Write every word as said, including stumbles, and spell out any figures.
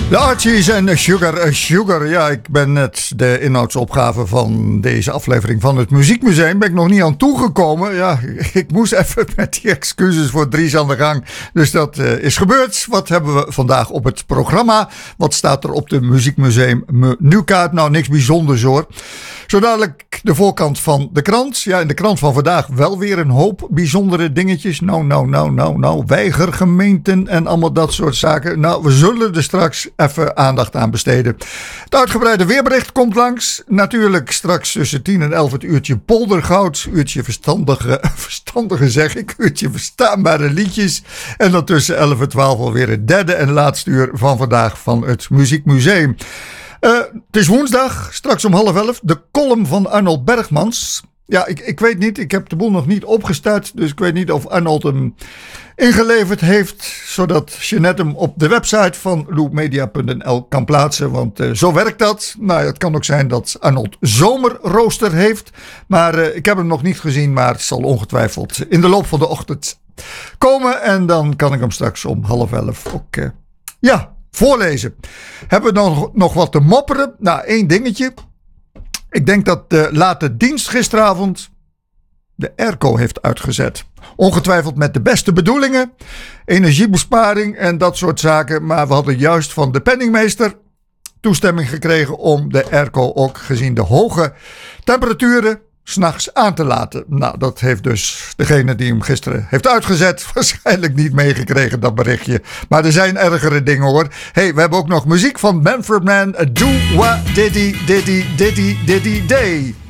De Archies en Sugar Sugar. Ja, ik ben net de inhoudsopgave van deze aflevering van het Muziekmuseum. Ben ik nog niet aan toegekomen. Ja, ik moest even met die excuses voor Dries aan de gang. Dus dat uh, is gebeurd. Wat hebben we vandaag op het programma? Wat staat er op de Muziekmuseum menukaart? Nou, niks bijzonders hoor. Zo dadelijk de voorkant van de krant. Ja, in de krant van vandaag wel weer een hoop bijzondere dingetjes. Nou, nou, nou, nou, nou. Weigergemeenten en allemaal dat soort zaken. Nou, we zullen er straks even aandacht aan besteden. Het uitgebreide weerbericht komt langs. Natuurlijk straks tussen tien en elf het uurtje poldergoud. Uurtje verstandige, verstandige zeg ik. Uurtje verstaanbare liedjes. En dan tussen elf en twaalf alweer het derde en laatste uur van vandaag van het Muziekmuseum. Uh, het is woensdag, straks om half elf, de column van Arnold Bergmans. Ja, ik, ik weet niet, ik heb de boel nog niet opgestart, dus ik weet niet of Arnold hem ingeleverd heeft, zodat Jeanette hem op de website van loopmedia punt n l kan plaatsen, want uh, zo werkt dat. Nou, het kan ook zijn dat Arnold zomerrooster heeft, maar uh, ik heb hem nog niet gezien, maar het zal ongetwijfeld in de loop van de ochtend komen en dan kan ik hem straks om half elf ook, uh, ja... voorlezen. Hebben we nog, nog wat te mopperen? Nou, één dingetje. Ik denk dat de late dienst gisteravond de airco heeft uitgezet. Ongetwijfeld met de beste bedoelingen. Energiebesparing en dat soort zaken. Maar we hadden juist van de penningmeester toestemming gekregen om de airco ook gezien de hoge temperaturen 's nachts aan te laten. Nou, dat heeft dus degene die hem gisteren heeft uitgezet waarschijnlijk niet meegekregen, dat berichtje. Maar er zijn ergere dingen hoor. Hey, we hebben ook nog muziek van Manfred Mann. Do Wa Diddy Diddy Diddy Diddy Day.